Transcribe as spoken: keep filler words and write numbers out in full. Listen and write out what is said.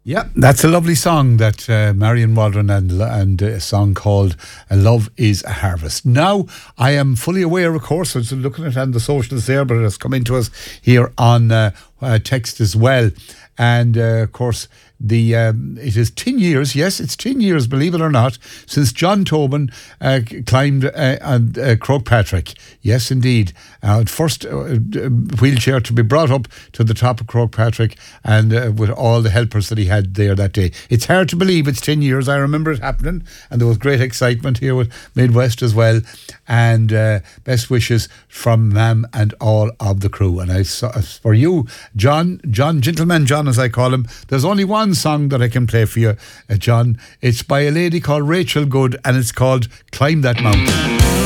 Yeah, that's a lovely song that uh, Marion Waldron and and a song called uh, "Love Is a Harvest." Now, I am fully aware, of course, I was looking at it on the socials there, but it has come into us here on uh, uh, text as well. And uh, of course, the um, it is ten years. Yes, it's ten years, believe it or not, since John Tobin uh, climbed uh, on uh, Croagh Patrick. Yes, indeed, uh, first uh, wheelchair to be brought up to the top of Croagh Patrick, and uh, with all the helpers that he had there that day. It's hard to believe it's ten years. I remember it happening, and there was great excitement here with Midwest as well. And uh, best wishes from Mam and all of the crew. And I saw, for you, John, John, Gentleman John, as I call him, there's only one song that I can play for you, uh, John. It's by a lady called Rachel Good, and it's called Climb That Mountain.